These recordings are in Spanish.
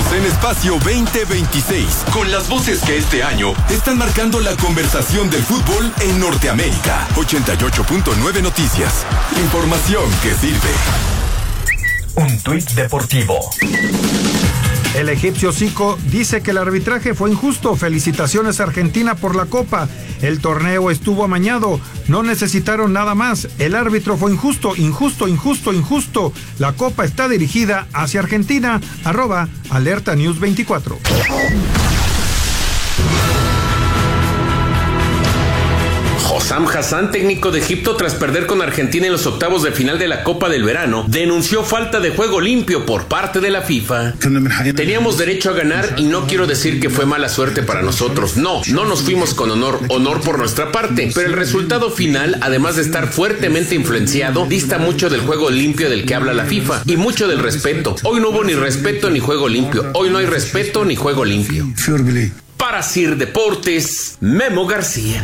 Estamos en Espacio 2026, con las voces que este año están marcando la conversación del fútbol en Norteamérica. 88.9 Noticias. Información que sirve. Un tuit deportivo. El egipcio Zico dice que el arbitraje fue injusto. Felicitaciones a Argentina por la Copa. El torneo estuvo amañado. No necesitaron nada más. El árbitro fue injusto. La Copa está dirigida hacia Argentina. @Alerta News 24. Hossam Hassan, técnico de Egipto, tras perder con Argentina en los octavos de final de la Copa del Verano, denunció falta de juego limpio por parte de la FIFA. Teníamos derecho a ganar y no quiero decir que fue mala suerte para nosotros. No nos fuimos con honor por nuestra parte, pero el resultado final, además de estar fuertemente influenciado, dista mucho del juego limpio del que habla la FIFA y mucho del respeto. Hoy no hubo ni respeto ni juego limpio. Hoy no hay respeto ni juego limpio. Para Sir Deportes, Memo García.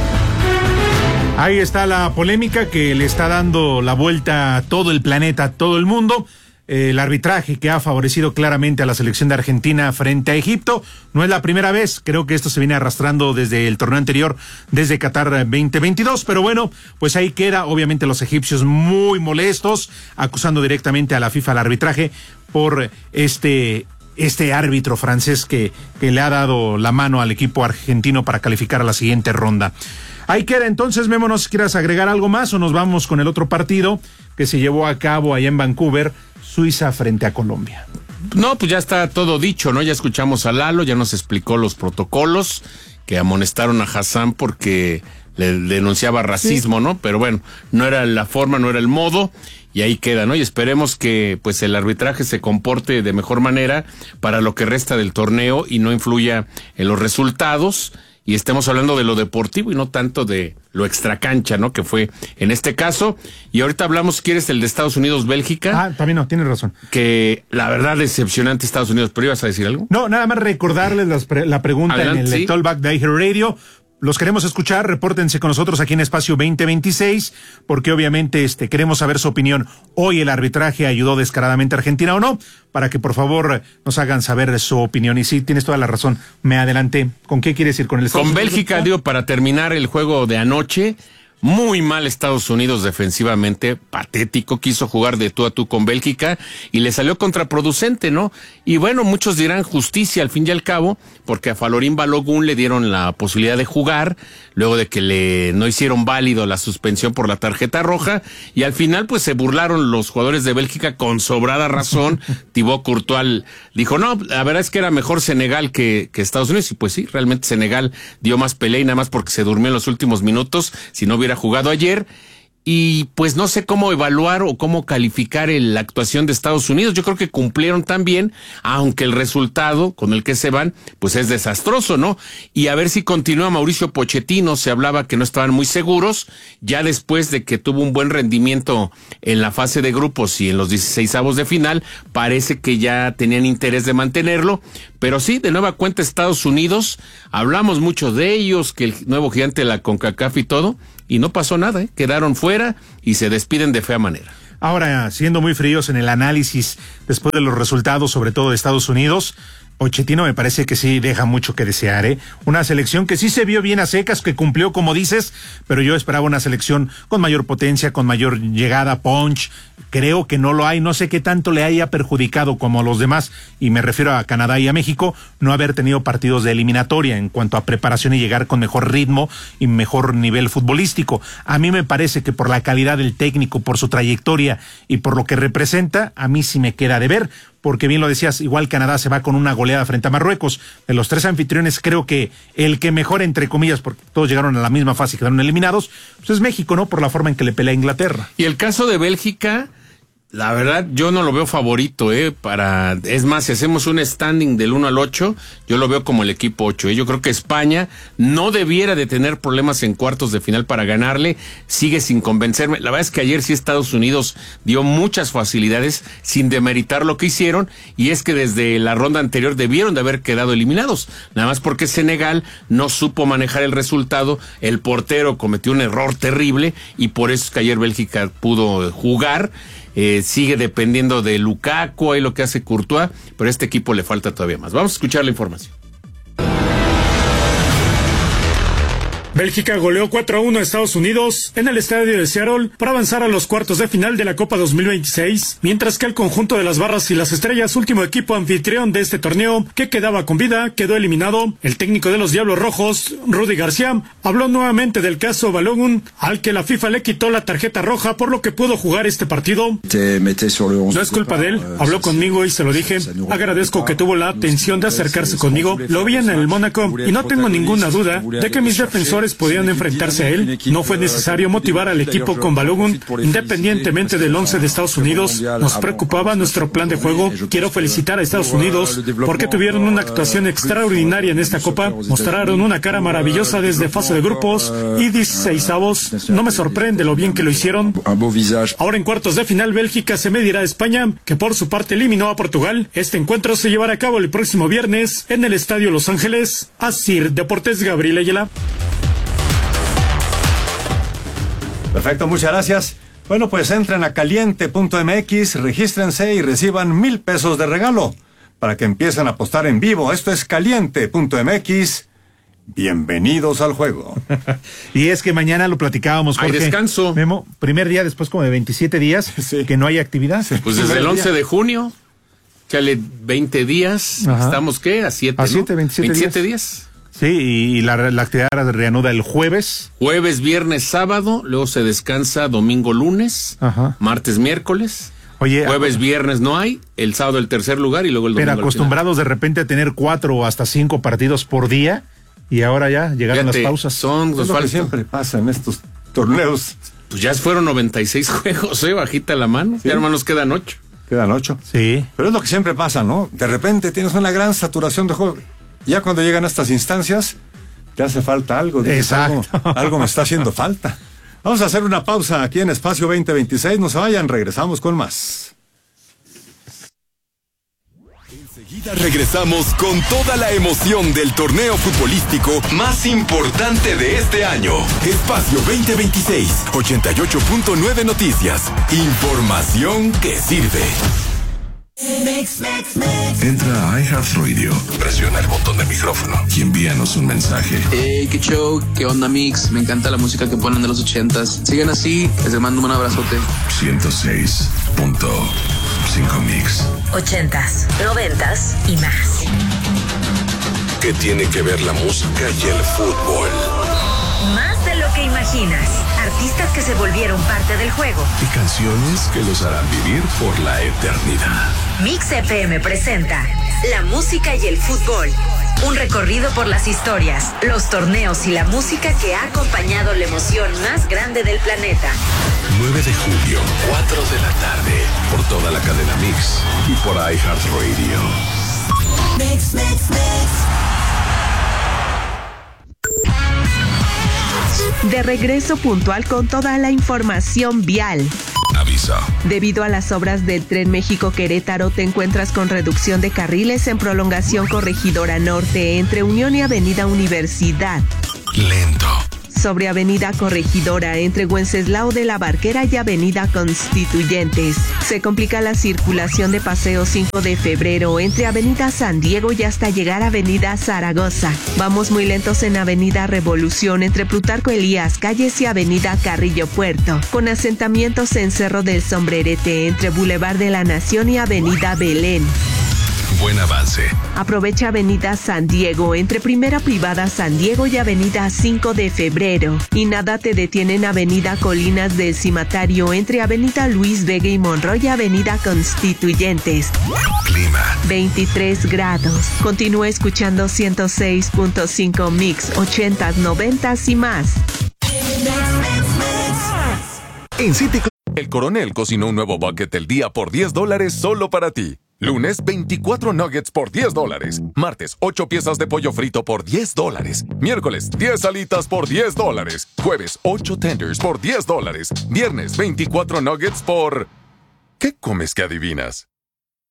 Ahí está la polémica que le está dando la vuelta a todo el planeta, a todo el mundo. El arbitraje que ha favorecido claramente a la selección de Argentina frente a Egipto. No es la primera vez, creo que esto se viene arrastrando desde el torneo anterior, desde Qatar 2022, pero bueno, pues ahí queda. Obviamente los egipcios muy molestos, acusando directamente a la FIFA al arbitraje por este árbitro francés que le ha dado la mano al equipo argentino para calificar a la siguiente ronda. Ahí queda entonces, Memo, ¿nos quieras agregar algo más o nos vamos con el otro partido que se llevó a cabo allá en Vancouver, Suiza frente a Colombia? No, pues ya está todo dicho, ¿no? Ya escuchamos a Lalo, ya nos explicó los protocolos que amonestaron a Hassan porque le denunciaba racismo, sí, ¿no? Pero bueno, no era la forma, no era el modo, y ahí queda, ¿no? Y esperemos que pues el arbitraje se comporte de mejor manera para lo que resta del torneo y no influya en los resultados, y estemos hablando de lo deportivo y no tanto de lo extracancha, ¿no? Que fue en este caso. Y ahorita hablamos, si quieres, el de Estados Unidos-Bélgica. También no, tienes razón. Que la verdad, decepcionante Estados Unidos. ¿Pero ibas a decir algo? No, nada más recordarles la pregunta. Adelante, en el Talkback de iHeart Radio. Los queremos escuchar, repórtense con nosotros aquí en Espacio 2026, porque obviamente queremos saber su opinión. Hoy el arbitraje ayudó descaradamente a Argentina o no, para que por favor nos hagan saber su opinión. Y sí, tienes toda la razón, me adelanté. ¿Con qué quieres ir? ¿Con el Estados Unidos? Con Bélgica, digo, para terminar el juego de anoche. Muy mal Estados Unidos defensivamente, patético, quiso jugar de tú a tú con Bélgica y le salió contraproducente, ¿no? Y bueno, muchos dirán justicia al fin y al cabo, porque a Falorín Balogun le dieron la posibilidad de jugar, luego de que no hicieron válido la suspensión por la tarjeta roja, y al final pues se burlaron los jugadores de Bélgica con sobrada razón. Thibaut Courtois dijo, no, la verdad es que era mejor Senegal que Estados Unidos, y pues sí, realmente Senegal dio más pelea y nada más porque se durmió en los últimos minutos, si no hubiera jugado ayer. Y pues no sé cómo evaluar o cómo calificar la actuación de Estados Unidos. Yo creo que cumplieron también, aunque el resultado con el que se van pues es desastroso, ¿no? Y a ver si continúa Mauricio Pochettino. Se hablaba que no estaban muy seguros, ya después de que tuvo un buen rendimiento en la fase de grupos y en los 16avos de final, parece que ya tenían interés de mantenerlo. Pero sí, de nueva cuenta Estados Unidos, hablamos mucho de ellos, que el nuevo gigante de la CONCACAF y todo, y no pasó nada, quedaron fuera y se despiden de fea manera. Ahora, siendo muy fríos en el análisis después de los resultados, sobre todo de Estados Unidos, Pochettino me parece que sí deja mucho que desear, ¿eh? Una selección que sí se vio bien a secas, que cumplió como dices, pero yo esperaba una selección con mayor potencia, con mayor llegada, punch. Creo que no lo hay, no sé qué tanto le haya perjudicado como a los demás, y me refiero a Canadá y a México, no haber tenido partidos de eliminatoria en cuanto a preparación y llegar con mejor ritmo y mejor nivel futbolístico. A mí me parece que por la calidad del técnico, por su trayectoria y por lo que representa, a mí sí me queda de ver, porque bien lo decías, igual Canadá se va con una goleada frente a Marruecos. De los tres anfitriones, creo que el que mejor, entre comillas, porque todos llegaron a la misma fase y quedaron eliminados, pues es México, ¿no? Por la forma en que le pelea a Inglaterra. Y el caso de Bélgica, la verdad, yo no lo veo favorito, es más, si hacemos un standing del 1 al 8, yo lo veo como el equipo 8, Yo creo que España no debiera de tener problemas en cuartos de final para ganarle, sigue sin convencerme. La verdad es que ayer sí Estados Unidos dio muchas facilidades sin demeritar lo que hicieron, y es que desde la ronda anterior debieron de haber quedado eliminados, nada más porque Senegal no supo manejar el resultado, el portero cometió un error terrible, y por eso es que ayer Bélgica pudo jugar. sigue dependiendo de Lukaku, ahí lo que hace Courtois, pero a este equipo le falta todavía más. Vamos a escuchar la información. Bélgica goleó 4-1 a Estados Unidos en el estadio de Seattle para avanzar a los cuartos de final de la Copa 2026, mientras que el conjunto de las Barras y las Estrellas, último equipo anfitrión de este torneo que quedaba con vida, quedó eliminado. El técnico de los Diablos Rojos, Rudy García, habló nuevamente del caso Balogun, al que la FIFA le quitó la tarjeta roja por lo que pudo jugar este partido. No es culpa de él, habló conmigo y se lo dije. Agradezco que tuvo la atención de acercarse conmigo. Lo vi en el Mónaco y no tengo ninguna duda de que mis defensores podían enfrentarse a él. No fue necesario motivar al equipo con Balogun, independientemente del 11 de Estados Unidos. Nos preocupaba nuestro plan de juego. Quiero felicitar a Estados Unidos porque tuvieron una actuación extraordinaria en esta Copa. Mostraron una cara maravillosa desde fase de grupos y 16avos. No me sorprende lo bien que lo hicieron. Ahora en cuartos de final, Bélgica se medirá a España, que por su parte eliminó a Portugal. Este encuentro se llevará a cabo el próximo viernes en el Estadio Los Ángeles. Asir Deportes, Gabriel Ayala. Perfecto, muchas gracias. Bueno, pues entren a caliente.mx, regístrense y reciban 1,000 pesos de regalo para que empiecen a apostar en vivo. Esto es caliente.mx. Bienvenidos al juego. Y es que mañana lo platicábamos, Jorge. Hay descanso. Memo, primer día después como de 27 días Sí. que no hay actividad. Pues desde el 11 de junio, échale 20 días. Ajá. ¿Estamos qué? A 7, A ¿no? 7, 27 días. Sí, y la actividad reanuda el jueves. Jueves, viernes, sábado, luego se descansa domingo, lunes, Ajá. martes, miércoles. Oye, Jueves, viernes no hay, el sábado el tercer lugar y luego el domingo. pero al final. acostumbrados de repente a tener 4 o hasta 5 partidos por día y ahora ya llegaron Fíjate, las pausas. Es lo que siempre pasa en estos torneos. Pues ya fueron 96 juegos, bajita la mano. Sí. Ya hermanos nos quedan 8. Quedan 8. Sí. Pero es lo que siempre pasa, ¿no? De repente tienes una gran saturación de juego. Ya cuando llegan a estas instancias, te hace falta algo. Dices, Exacto. algo me está haciendo falta. Vamos a hacer una pausa aquí en Espacio 2026. No se vayan, regresamos con más. Enseguida regresamos con toda la emoción del torneo futbolístico más importante de este año. Espacio 2026, 88.9 Noticias. Información que sirve. Entra a iHeartRadio, presiona el botón del micrófono y envíanos un mensaje. Hey, qué show, qué onda Mix, me encanta la música que ponen de los 80s. Sigan así, les mando un abrazote. 106.5 Mix. 80s, 90s y más. ¿Qué tiene que ver la música y el fútbol? Más de lo que imaginas. Artistas que se volvieron parte del juego. Y canciones que los harán vivir por la eternidad. Mix FM presenta La música y el fútbol. Un recorrido por las historias, los torneos y la música que ha acompañado la emoción más grande del planeta. 9 de julio, 4 de la tarde, por toda la cadena Mix y por iHeartRadio. Mix, mix, mix. De regreso puntual con toda la información vial. Aviso. Debido a las obras del Tren México-Querétaro, te encuentras con reducción de carriles en prolongación Corregidora Norte entre Unión y Avenida Universidad. Lento. Sobre Avenida Corregidora entre Wenceslao de la Barquera y Avenida Constituyentes. Se complica la circulación de Paseo 5 de Febrero entre Avenida San Diego y hasta llegar a Avenida Zaragoza. Vamos muy lentos en Avenida Revolución entre Plutarco Elías Calles y Avenida Carrillo Puerto, con asentamientos en Cerro del Sombrerete entre Boulevard de la Nación y Avenida Belén. Buen avance. Aprovecha Avenida San Diego entre Primera Privada San Diego y Avenida 5 de Febrero. Y nada te detiene en Avenida Colinas del Cimatario entre Avenida Luis Vega y Monroy y Avenida Constituyentes. Clima. 23 grados. Continúa escuchando 106.5 Mix, 80s, 90s y más. En City El Coronel cocinó un nuevo bucket del día por $10 solo para ti. Lunes, 24 nuggets por $10. Martes, 8 piezas de pollo frito por $10. Miércoles, 10 alitas por $10. Jueves, 8 tenders por $10. Viernes, 24 nuggets por... ¿Qué comes que adivinas?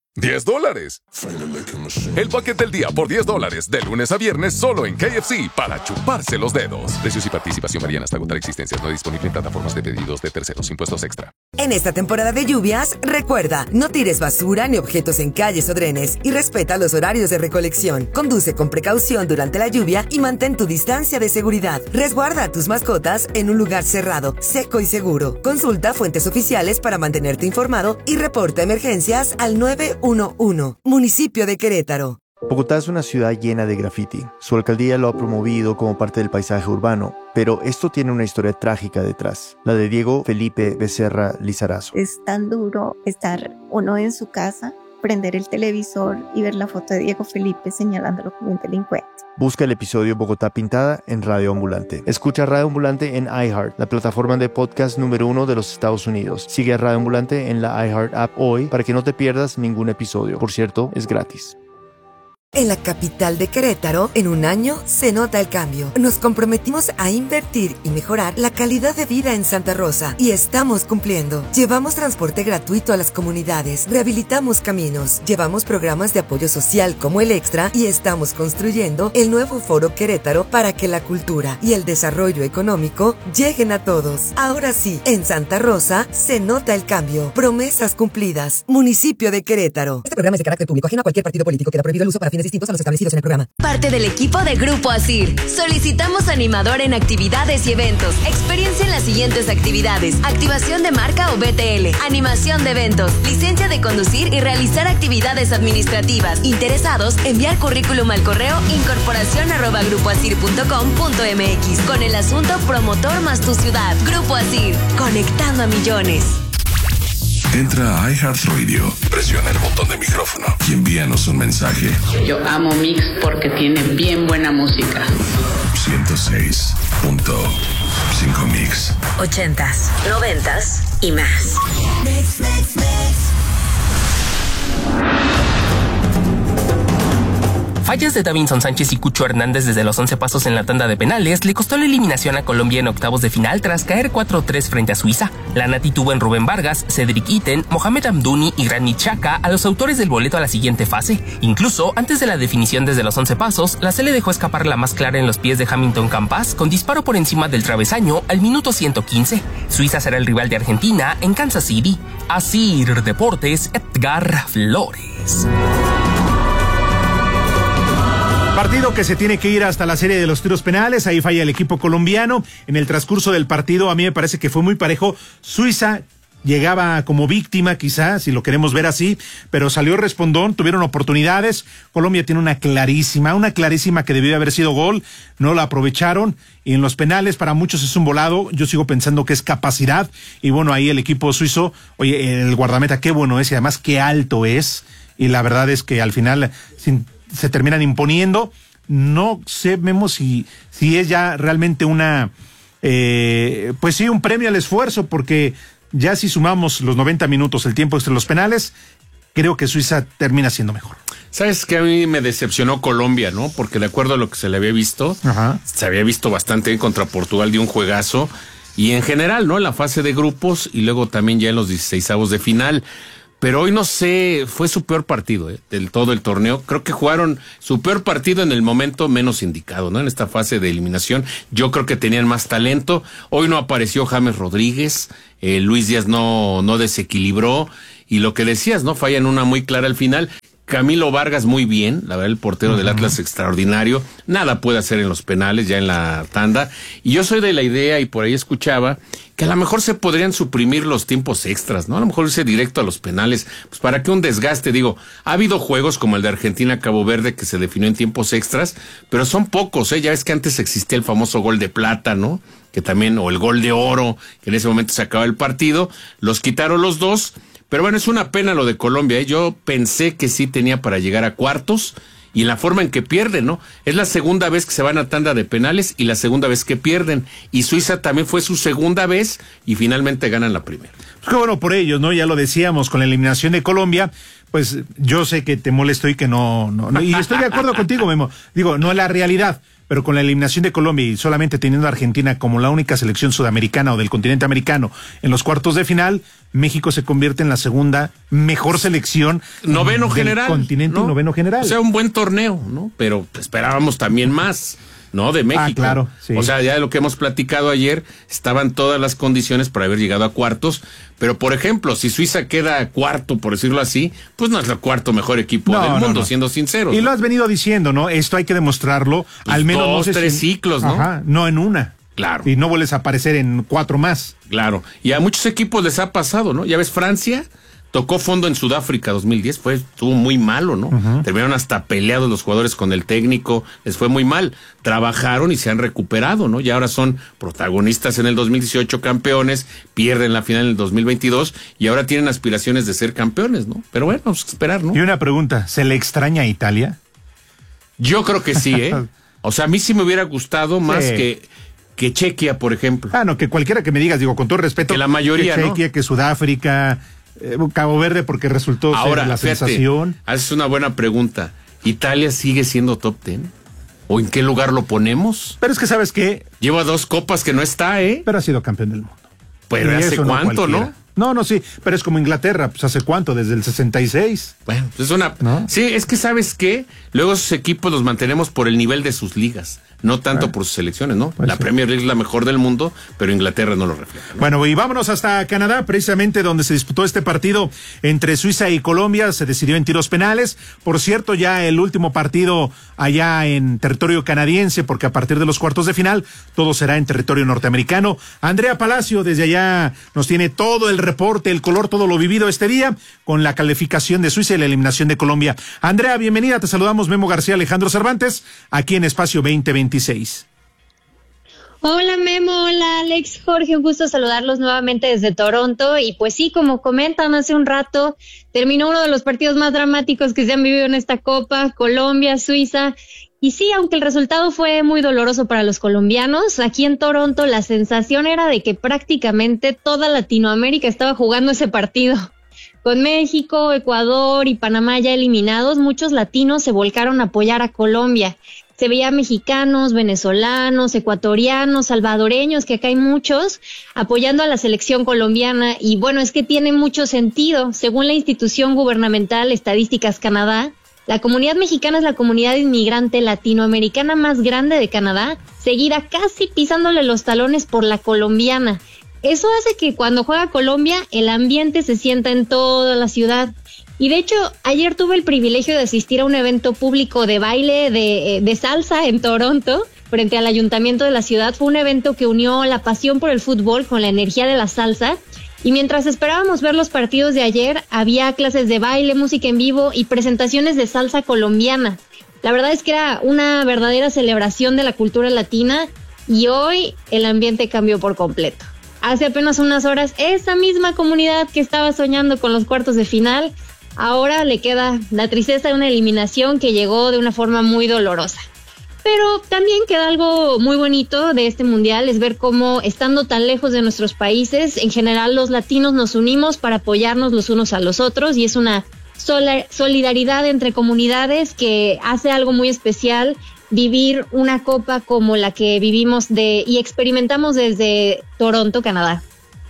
$10. El bucket del día por $10, de lunes a viernes, solo en KFC, para chuparse los dedos. Precios y participación varían hasta agotar existencias. No disponible en plataformas de pedidos de terceros. Impuestos extra. En esta temporada de lluvias, recuerda, no tires basura ni objetos en calles o drenes y respeta los horarios de recolección. Conduce con precaución durante la lluvia y mantén tu distancia de seguridad. Resguarda a tus mascotas en un lugar cerrado, seco y seguro. Consulta fuentes oficiales para mantenerte informado y reporta emergencias al 911. Municipio de Querétaro. Bogotá es una ciudad llena de graffiti. Su alcaldía lo ha promovido como parte del paisaje urbano, pero esto tiene una historia trágica detrás, la de Diego Felipe Becerra Lizarazo. Es tan duro estar uno en su casa, prender el televisor y ver la foto de Diego Felipe señalándolo como un delincuente. Busca el episodio Bogotá Pintada en Radio Ambulante. Escucha Radio Ambulante en iHeart, la plataforma de podcast número 1 de los Estados Unidos. Sigue a Radio Ambulante en la iHeart app hoy para que no te pierdas ningún episodio. Por cierto, es gratis. En la capital de Querétaro, en un año, se nota el cambio. Nos comprometimos a invertir y mejorar la calidad de vida en Santa Rosa y estamos cumpliendo. Llevamos transporte gratuito a las comunidades, rehabilitamos caminos, llevamos programas de apoyo social como el Extra y estamos construyendo el nuevo Foro Querétaro para que la cultura y el desarrollo económico lleguen a todos. Ahora sí, en Santa Rosa se nota el cambio. Promesas cumplidas. Municipio de Querétaro. Este programa es de carácter público, ajeno a cualquier partido político. Queda prohibido el uso para fines distintos a los establecidos en el programa. Parte del equipo de Grupo Asir. Solicitamos animador en actividades y eventos. Experiencia en las siguientes actividades: activación de marca o BTL, animación de eventos, licencia de conducir y realizar actividades administrativas. Interesados, enviar currículum al correo incorporacion@grupoasir.com.mx con el asunto promotor más tu ciudad. Grupo Asir, conectando a millones. Entra a iHeartRadio, presiona el botón de micrófono y envíanos un mensaje. Yo amo Mix porque tiene bien buena música. 106.5 Mix. 80s, 90s y más. Mix, mix, mix. Fallas de Davinson Sánchez y Cucho Hernández desde los 11 pasos en la tanda de penales le costó la eliminación a Colombia en octavos de final tras caer 4-3 frente a Suiza. La Nati tuvo en Rubén Vargas, Cedric Itten, Mohamed Amdouni y Granit Xhaka a los autores del boleto a la siguiente fase. Incluso, antes de la definición desde los 11 pasos, la Sele dejó escapar la más clara en los pies de Hamilton Campas con disparo por encima del travesaño al minuto 115. Suiza será el rival de Argentina en Kansas City. Asir Deportes, Edgar Flores. Partido que se tiene que ir hasta la serie de los tiros penales. Ahí falla el equipo colombiano. En el transcurso del partido, a mí me parece que fue muy parejo. Suiza llegaba como víctima, quizás, si lo queremos ver así, pero salió respondón, tuvieron oportunidades. Colombia tiene una clarísima que debió haber sido gol, no la aprovecharon. Y en los penales, para muchos es un volado. Yo sigo pensando que es capacidad. Y bueno, ahí el equipo suizo, oye, el guardameta, qué bueno es y además qué alto es. Y la verdad es que al final se terminan imponiendo. No sabemos si es ya realmente una pues sí, un premio al esfuerzo, porque ya si sumamos los 90 minutos, el tiempo extra de los penales, creo que Suiza termina siendo mejor. ¿Sabes qué? A mí me decepcionó Colombia, ¿no? Porque de acuerdo a lo que se le había visto, se había visto bastante bien contra Portugal, de un juegazo, y en general, ¿no? En la fase de grupos y luego también ya en los 16avos de final. Pero hoy no sé, fue su peor partido del todo el torneo. Creo que jugaron su peor partido en el momento menos indicado, ¿no? En esta fase de eliminación. Yo creo que tenían más talento. Hoy no apareció James Rodríguez, Luis Díaz no desequilibró. Y lo que decías, ¿no? Fallan una muy clara al final. Camilo Vargas muy bien, la verdad, el portero del Atlas extraordinario. Nada puede hacer en los penales, ya en la tanda. Y yo soy de la idea, y por ahí escuchaba, que a lo mejor se podrían suprimir los tiempos extras, ¿no? A lo mejor irse directo a los penales, pues para que un desgaste, digo, ha habido juegos como el de Argentina-Cabo Verde que se definió en tiempos extras, pero son pocos, ya ves que antes existía el famoso gol de plata, ¿no? Que también, o el gol de oro, que en ese momento se acaba el partido, los quitaron los dos. Pero bueno, es una pena lo de Colombia, Yo pensé que sí tenía para llegar a cuartos, y la forma en que pierden, ¿no? Es la segunda vez que se van a tanda de penales y la segunda vez que pierden. Y Suiza también fue su segunda vez y finalmente ganan la primera. Pues qué bueno por ellos, ¿no? Ya lo decíamos, con la eliminación de Colombia, pues yo sé que te molesto y que no, y estoy de acuerdo contigo, Memo. Digo, no es la realidad, pero con la eliminación de Colombia y solamente teniendo a Argentina como la única selección sudamericana o del continente americano en los cuartos de final, México se convierte en la segunda mejor selección noveno del general, continente, ¿no? Noveno general. O sea, un buen torneo, ¿no? Pero esperábamos también más, ¿no? De México. Claro, sí. O sea, ya de lo que hemos platicado ayer, estaban todas las condiciones para haber llegado a cuartos, pero por ejemplo, si Suiza queda cuarto, por decirlo así, pues no es el cuarto mejor equipo del mundo, siendo sinceros. Y lo has venido diciendo, ¿no? Esto hay que demostrarlo, pues al menos dos, tres ciclos, ¿no? Ajá, no en una. Claro. Y no vuelves a aparecer en 4 más. Claro. Y a muchos equipos les ha pasado, ¿no? Ya ves, Francia tocó fondo en Sudáfrica 2010, estuvo muy malo, ¿no? Terminaron hasta peleados los jugadores con el técnico, les fue muy mal. Trabajaron y se han recuperado, ¿no? Y ahora son protagonistas en el 2018, campeones, pierden la final en el 2022 y ahora tienen aspiraciones de ser campeones, ¿no? Pero bueno, vamos a esperar, ¿no? Y una pregunta, ¿se le extraña a Italia? Yo creo que sí, ¿eh? O sea, a mí sí me hubiera gustado más que Chequia, por ejemplo. No, que cualquiera que me digas, digo, con todo respeto. Que la mayoría, que Chequia, ¿no? Que Sudáfrica, Cabo Verde, porque resultó ahora, ser la sensación. Haces una buena pregunta. ¿Italia sigue siendo top 10? ¿O en qué lugar lo ponemos? Pero es que, ¿sabes qué? Lleva 2 copas que no está, ¿eh? Pero ha sido campeón del mundo. Pero ¿hace cuánto, no? No, sí, pero es como Inglaterra, pues ¿hace cuánto? Desde el 66. Bueno, pues es una... ¿no? Sí, es que ¿sabes qué? Luego esos equipos los mantenemos por el nivel de sus ligas, no tanto por sus selecciones, ¿no? Pues la Premier League es la mejor del mundo, pero Inglaterra no lo refleja, ¿no? Bueno, y vámonos hasta Canadá, precisamente donde se disputó este partido entre Suiza y Colombia, se decidió en tiros penales. Por cierto, ya el último partido allá en territorio canadiense, porque a partir de los cuartos de final, todo será en territorio norteamericano. Andrea Palacio, desde allá, nos tiene todo el reporte, el color, todo lo vivido este día, con la calificación de Suiza y la eliminación de Colombia. Andrea, bienvenida, te saludamos Memo García, Alejandro Cervantes, aquí en Espacio 2026. Hola Memo, hola Alex, Jorge, un gusto saludarlos nuevamente desde Toronto. Y pues sí, como comentan hace un rato, terminó uno de los partidos más dramáticos que se han vivido en esta Copa, Colombia, Suiza. Y sí, aunque el resultado fue muy doloroso para los colombianos, aquí en Toronto la sensación era de que prácticamente toda Latinoamérica estaba jugando ese partido. Con México, Ecuador y Panamá ya eliminados, muchos latinos se volcaron a apoyar a Colombia. Se veía mexicanos, venezolanos, ecuatorianos, salvadoreños, que acá hay muchos, apoyando a la selección colombiana. Y bueno, es que tiene mucho sentido. Según la institución gubernamental Estadísticas Canadá, la comunidad mexicana es la comunidad inmigrante latinoamericana más grande de Canadá, seguida casi pisándole los talones por la colombiana. Eso hace que cuando juega Colombia, el ambiente se sienta en toda la ciudad. Y de hecho, ayer tuve el privilegio de asistir a un evento público de baile de salsa en Toronto, frente al ayuntamiento de la ciudad. Fue un evento que unió la pasión por el fútbol con la energía de la salsa. Y mientras esperábamos ver los partidos de ayer, había clases de baile, música en vivo y presentaciones de salsa colombiana. La verdad es que era una verdadera celebración de la cultura latina y hoy el ambiente cambió por completo. Hace apenas unas horas, esa misma comunidad que estaba soñando con los cuartos de final, ahora le queda la tristeza de una eliminación que llegó de una forma muy dolorosa. Pero también queda algo muy bonito de este mundial, es ver cómo, estando tan lejos de nuestros países, en general los latinos nos unimos para apoyarnos los unos a los otros, y es una solidaridad entre comunidades que hace algo muy especial vivir una copa como la que vivimos y experimentamos desde Toronto, Canadá.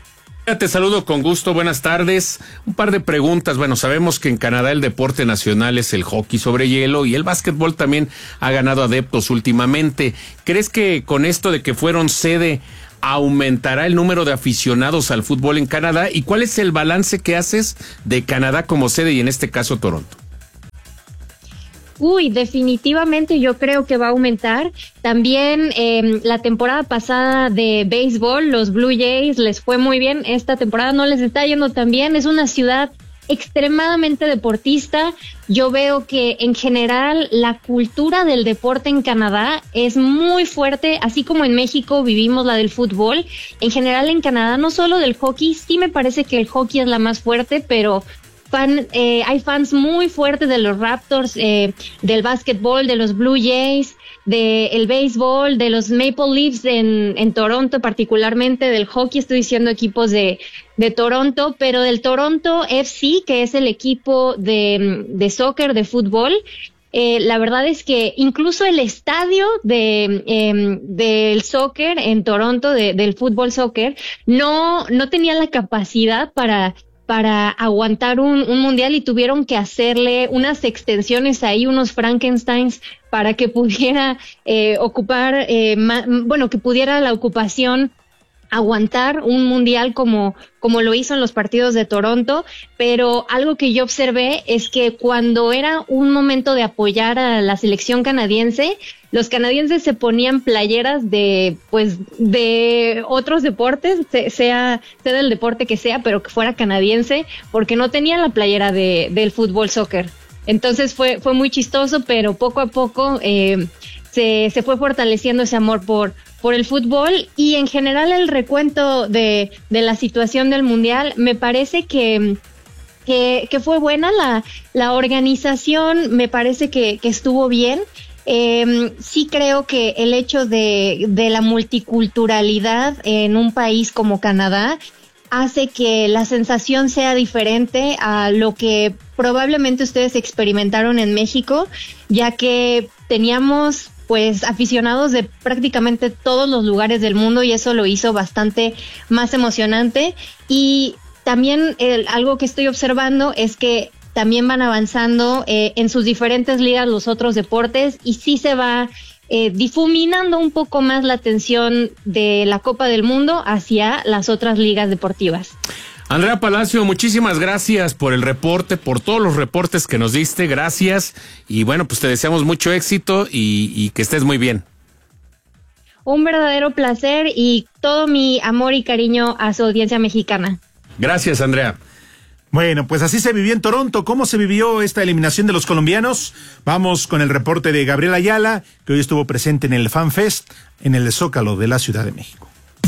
Te saludo con gusto, buenas tardes. Un par de preguntas. Bueno, sabemos que en Canadá el deporte nacional es el hockey sobre hielo y el básquetbol también ha ganado adeptos últimamente. ¿Crees que con esto de que fueron sede aumentará el número de aficionados al fútbol en Canadá? ¿Y cuál es el balance que haces de Canadá como sede y en este caso Toronto? Definitivamente yo creo que va a aumentar. También la temporada pasada de béisbol, los Blue Jays les fue muy bien. Esta temporada no les está yendo tan bien. Es una ciudad extremadamente deportista. Yo veo que en general la cultura del deporte en Canadá es muy fuerte, así como en México vivimos la del fútbol. En general en Canadá, no solo del hockey, sí me parece que el hockey es la más fuerte, pero hay fans muy fuertes de los Raptors, del básquetbol, de los Blue Jays, del béisbol, de los Maple Leafs en Toronto particularmente, del hockey, estoy diciendo equipos de Toronto, pero del Toronto FC, que es el equipo de soccer, de fútbol. La verdad es que incluso el estadio del soccer en Toronto, del fútbol soccer, no tenía la capacidad para aguantar un mundial y tuvieron que hacerle unas extensiones ahí, unos Frankensteins para que pudiera ocupar, que pudiera la ocupación aguantar un mundial como lo hizo en los partidos de Toronto, pero algo que yo observé es que cuando era un momento de apoyar a la selección canadiense, los canadienses se ponían playeras de otros deportes, sea del deporte que sea, pero que fuera canadiense, porque no tenían la playera del fútbol soccer. Entonces fue muy chistoso, pero poco a poco se fue fortaleciendo ese amor por el fútbol, y en general el recuento de la situación del mundial me parece que fue buena la organización, me parece que estuvo bien. Sí creo que el hecho de la multiculturalidad en un país como Canadá hace que la sensación sea diferente a lo que probablemente ustedes experimentaron en México, ya que teníamos pues aficionados de prácticamente todos los lugares del mundo, y eso lo hizo bastante más emocionante. Y también algo que estoy observando es que también van avanzando en sus diferentes ligas los otros deportes, y sí se va difuminando un poco más la atención de la Copa del Mundo hacia las otras ligas deportivas. Andrea Palacio, muchísimas gracias por el reporte, por todos los reportes que nos diste, gracias, y bueno, pues te deseamos mucho éxito y que estés muy bien. Un verdadero placer y todo mi amor y cariño a su audiencia mexicana. Gracias, Andrea. Bueno, pues así se vivió en Toronto. ¿Cómo se vivió esta eliminación de los colombianos? Vamos con el reporte de Gabriel Ayala, que hoy estuvo presente en el Fan Fest en el Zócalo de la Ciudad de México.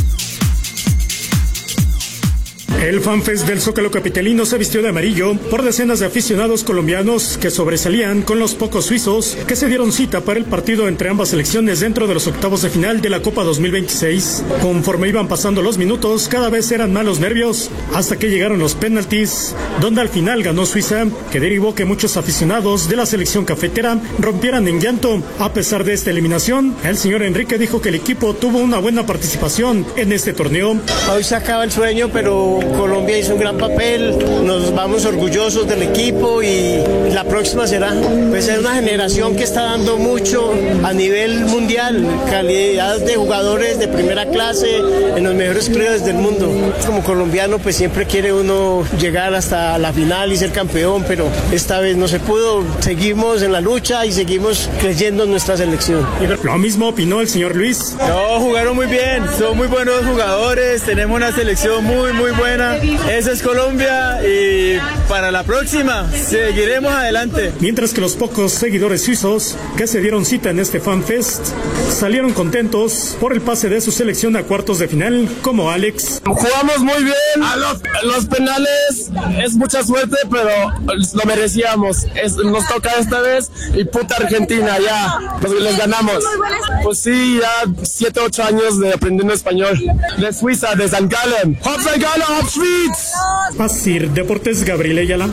El FanFest del Zócalo capitalino se vistió de amarillo por decenas de aficionados colombianos que sobresalían con los pocos suizos que se dieron cita para el partido entre ambas selecciones dentro de los octavos de final de la Copa 2026. Conforme iban pasando los minutos, cada vez eran más los nervios, hasta que llegaron los penaltis, donde al final ganó Suiza, que derivó que muchos aficionados de la selección cafetera rompieran en llanto. A pesar de esta eliminación, el señor Enrique dijo que el equipo tuvo una buena participación en este torneo. Hoy se acaba el sueño, pero Colombia hizo un gran papel, nos vamos orgullosos del equipo, y la próxima será, pues es una generación que está dando mucho a nivel mundial, calidad de jugadores de primera clase en los mejores clubes del mundo. Como colombiano pues siempre quiere uno llegar hasta la final y ser campeón, pero esta vez no se pudo. Seguimos en la lucha y seguimos creyendo en nuestra selección. Lo mismo opinó el señor Luis. No, jugaron muy bien, son muy buenos jugadores, tenemos una selección muy buena. Esa es Colombia, y para la próxima seguiremos adelante. Mientras que los pocos seguidores suizos que se dieron cita en este FanFest salieron contentos por el pase de su selección a cuartos de final, como Alex. Jugamos muy bien, a los penales es mucha suerte, pero lo merecíamos. Nos toca esta vez, y puta Argentina, ya les ganamos. Pues sí, ya 7, 8 años de aprendiendo español. De Suiza, de St. Gallen. St. Gallen, Pasir Deportes, Gabriel Ayala.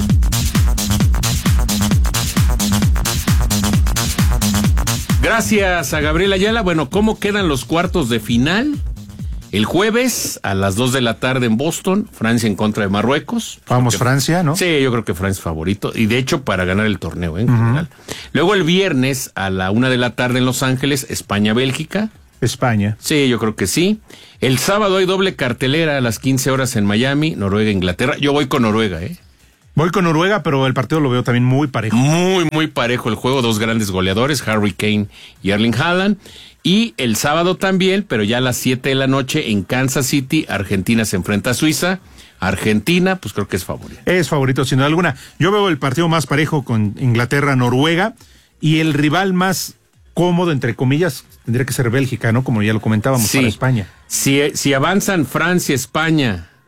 Gracias a Gabriel Ayala. Bueno, ¿cómo quedan los cuartos de final? El jueves a las 2 de la tarde en Boston, Francia en contra de Marruecos. Vamos, Francia, ¿no? Sí, yo creo que Francia es favorito, y de hecho para ganar el torneo en general. Luego el viernes a la 1 de la tarde en Los Ángeles, España-Bélgica. España. Sí, yo creo que sí. El sábado hay doble cartelera a las 15 horas en Miami, Noruega-Inglaterra. Yo voy con Noruega, Voy con Noruega, pero el partido lo veo también muy parejo. Muy parejo el juego, dos grandes goleadores, Harry Kane y Erling Haaland. Y el sábado también, pero ya a las 7 de la noche en Kansas City, Argentina se enfrenta a Suiza. Argentina, pues creo que es favorito. Es favorito, sin duda alguna. Yo veo el partido más parejo con Inglaterra-Noruega, y el rival más cómodo, entre comillas, tendría que ser Bélgica, ¿no? Como ya lo comentábamos, para España. Si avanzan Francia, España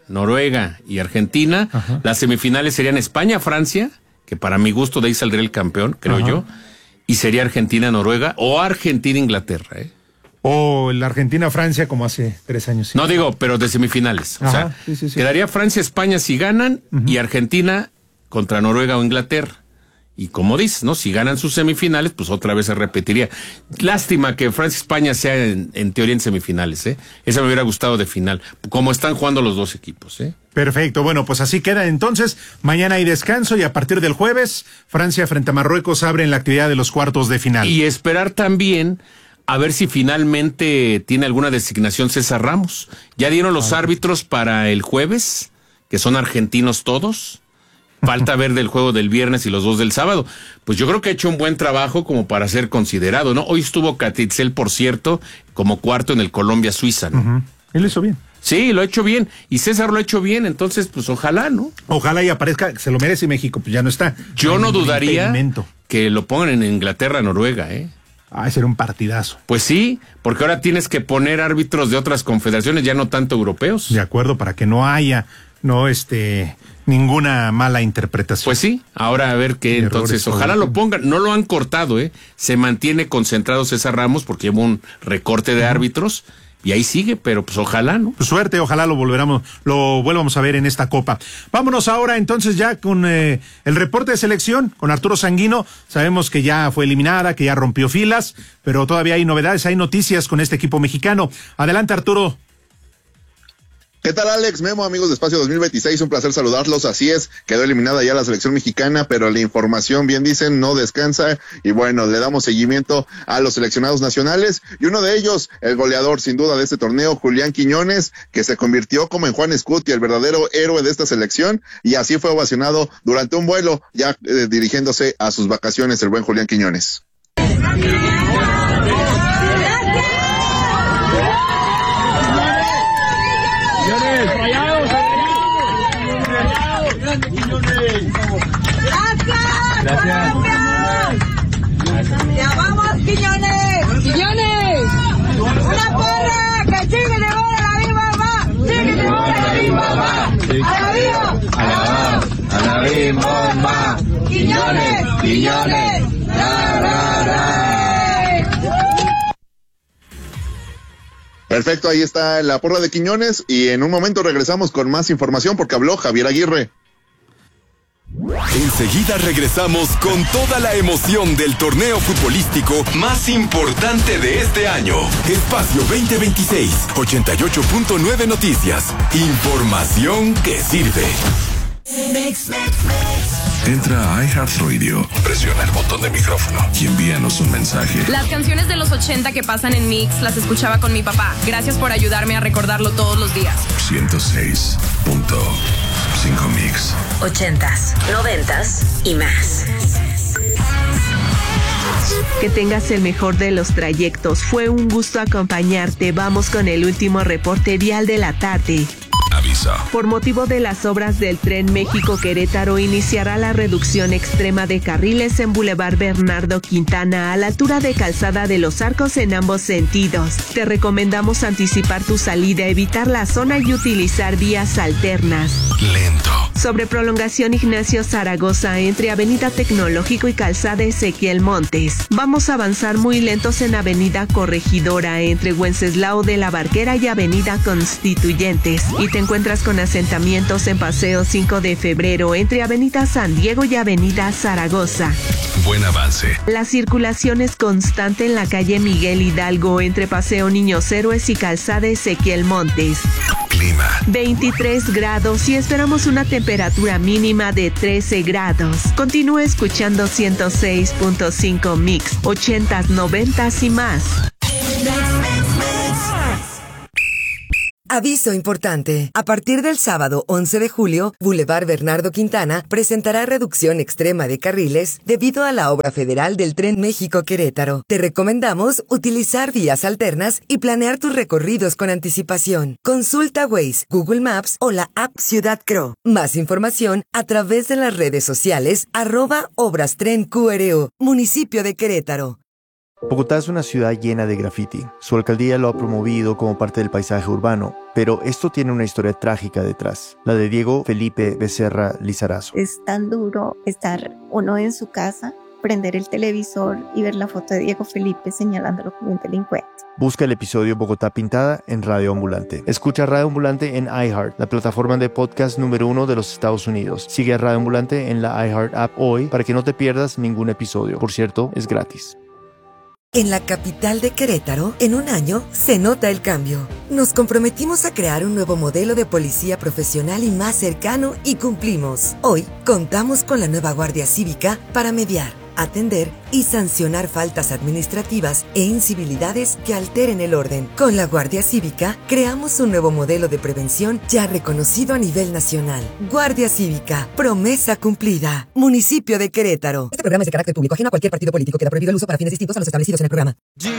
Noruega y Argentina. Las semifinales serían España-Francia, que para mi gusto de ahí saldría el campeón, creo yo. Y sería Argentina-Noruega o Argentina-Inglaterra, O la Argentina-Francia como hace 3 años. Sí. No digo, pero de semifinales. O sea, quedaría Francia-España si ganan y Argentina contra Noruega o Inglaterra. Y como dices, ¿no? Si ganan sus semifinales, pues otra vez se repetiría. Lástima que Francia-España sea en teoría en semifinales, Esa me hubiera gustado de final, como están jugando los dos equipos, Perfecto, bueno, pues así queda entonces. Mañana hay descanso y a partir del jueves, Francia frente a Marruecos abren la actividad de los cuartos de final. Y esperar también a ver si finalmente tiene alguna designación César Ramos. Ya dieron los árbitros para el jueves, que son argentinos todos. Falta ver del juego del viernes y los 2 del sábado. Pues yo creo que ha hecho un buen trabajo como para ser considerado, ¿no? Hoy estuvo Catitzel, por cierto, como cuarto en el Colombia-Suiza, ¿no? Él lo hizo bien. Sí, lo ha hecho bien. Y César lo ha hecho bien, entonces, pues ojalá, ¿no? Ojalá y aparezca, se lo merece México, pues ya no está. Yo no dudaría que lo pongan en Inglaterra, Noruega, será un partidazo. Pues sí, porque ahora tienes que poner árbitros de otras confederaciones, ya no tanto europeos. De acuerdo, para que no haya, ninguna mala interpretación. Pues sí, ahora a ver qué, entonces, ojalá lo pongan, no lo han cortado, se mantiene concentrado César Ramos porque lleva un recorte de árbitros y ahí sigue, pero pues ojalá, ¿no? Pues suerte, ojalá lo vuelvamos a ver en esta Copa. Vámonos ahora entonces ya con el reporte de selección con Arturo Sanguino. Sabemos que ya fue eliminada, que ya rompió filas, pero todavía hay novedades, hay noticias con este equipo mexicano. Adelante, Arturo. ¿Qué tal, Alex? Memo, amigos de Espacio 2026, un placer saludarlos. Así es, quedó eliminada ya la selección mexicana, pero la información, bien dicen, no descansa. Y bueno, le damos seguimiento a los seleccionados nacionales. Y uno de ellos, el goleador sin duda de este torneo, Julián Quiñones, que se convirtió como en Juan Escuti, el verdadero héroe de esta selección. Y así fue ovacionado durante un vuelo, ya dirigiéndose a sus vacaciones, el buen Julián Quiñones. Gracias. ¡Ya vamos, Quiñones! ¡Quiñones! ¡Una porra! ¡Que sigue de bola la misma va! ¡Sigue de bola la misma va! ¡A la viva! ¡A la misma va! ¡Quiñones! ¡Quiñones! Perfecto, ahí está la porra de Quiñones y en un momento regresamos con más información porque habló Javier Aguirre. Enseguida regresamos con toda la emoción del torneo futbolístico más importante de este año. Espacio 2026, 88.9 Noticias. Información que sirve. Entra a iHeartRadio, presiona el botón de micrófono y envíanos un mensaje. Las canciones de los 80 que pasan en Mix las escuchaba con mi papá. Gracias por ayudarme a recordarlo todos los días. 106.5 Mix. 80s, 90s y más. Que tengas el mejor de los trayectos. Fue un gusto acompañarte. Vamos con el último reporte vial de la tarde. Avisa. Por motivo de las obras del Tren México-Querétaro, iniciará la reducción extrema de carriles en Boulevard Bernardo Quintana a la altura de Calzada de los Arcos en ambos sentidos. Te recomendamos anticipar tu salida, evitar la zona y utilizar vías alternas. Lento. Sobre prolongación Ignacio Zaragoza entre Avenida Tecnológico y Calzada Ezequiel Montes. Vamos a avanzar muy lentos en Avenida Corregidora entre Wenceslao de la Barquera y Avenida Constituyentes. Y te encuentras con asentamientos en Paseo 5 de Febrero entre Avenida San Diego y Avenida Zaragoza. Buen avance. La circulación es constante en la calle Miguel Hidalgo entre Paseo Niños Héroes y Calzada Ezequiel Montes. Clima. 23 grados y esperamos una temperatura mínima de 13 grados. Continúa escuchando 106.5 Mix, 80s, 90s y más. Aviso importante. A partir del sábado 11 de julio, Boulevard Bernardo Quintana presentará reducción extrema de carriles debido a la obra federal del Tren México-Querétaro. Te recomendamos utilizar vías alternas y planear tus recorridos con anticipación. Consulta Waze, Google Maps o la app Ciudad Cro. Más información a través de las redes sociales @ObrasTrenQRO, Municipio de Querétaro. Bogotá es una ciudad llena de graffiti. Su alcaldía lo ha promovido como parte del paisaje urbano, pero esto tiene una historia trágica detrás, la de Diego Felipe Becerra Lizarazo. Es tan duro estar uno en su casa, prender el televisor y ver la foto de Diego Felipe señalándolo como un delincuente. Busca el episodio Bogotá Pintada en Radio Ambulante. Escucha Radio Ambulante en iHeart, la plataforma de podcast número 1 de los Estados Unidos. Sigue a Radio Ambulante en la iHeart app hoy para que no te pierdas ningún episodio. Por cierto, es gratis. En la capital de Querétaro, en un año, se nota el cambio. Nos comprometimos a crear un nuevo modelo de policía profesional y más cercano y cumplimos. Hoy, contamos con la nueva Guardia Cívica para mediar, atender y sancionar faltas administrativas e incivilidades que alteren el orden. Con la Guardia Cívica, creamos un nuevo modelo de prevención ya reconocido a nivel nacional. Guardia Cívica, promesa cumplida. Municipio de Querétaro. Este programa es de carácter público, ajeno a cualquier partido político. Queda prohibido el uso para fines distintos a los establecidos en el programa.